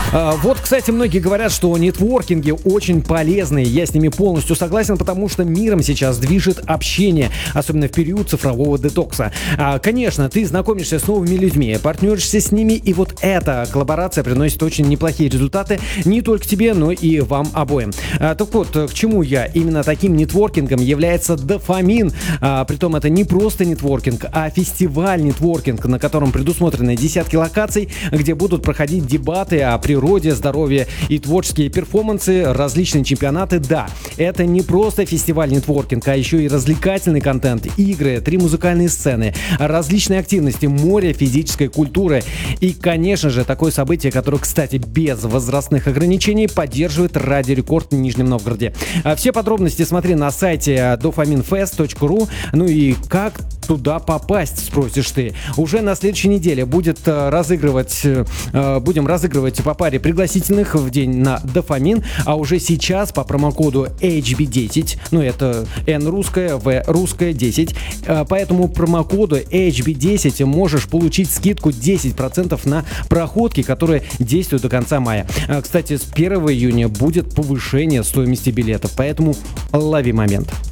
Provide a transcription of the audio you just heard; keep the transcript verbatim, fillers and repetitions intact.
А, вот, кстати, многие говорят, что нетворкинги очень полезные. Я с ними полностью согласен, потому что миром сейчас движет общение, особенно в период цифрового детокса. А, конечно, ты знакомишься с новыми людьми, партнеришься с ними, и вот эта коллаборация приносит очень неплохие результаты не только тебе, но и вам обоим. А, так вот, к чему я? Именно таким нетворкингом является дофамин. А, притом это не просто нетворкинг, а фестиваль нетворкинг, на котором предусмотрены десятки локаций, где будут проходить дебаты о природе, здоровье и творческие перформансы, различные чемпионаты. Да, это не просто фестиваль нетворкинг, а еще и развлекательный контент, игры, три музыкальные сцены, различные активности, море физической культуры и, конечно же, такое событие, которое, кстати, без возрастных ограничений поддерживает Радио Рекорд в Нижнем Новгороде. Все подробности смотри на сайте дофамин фест точка ру. Ну и как туда попасть, спросишь ты. Уже на следующей неделе будет разыгрывать, будем разыгрывать по паре пригласительных в день на дофамин, а уже сейчас по промокоду эйч би десять, ну это N русская, V русская, десять, по этому промокоду эйч би десять можешь получить скидку десять процентов на проходки, которые действуют до конца мая. Кстати, с первого июня будет повышение стоимости билетов, поэтому лови момент.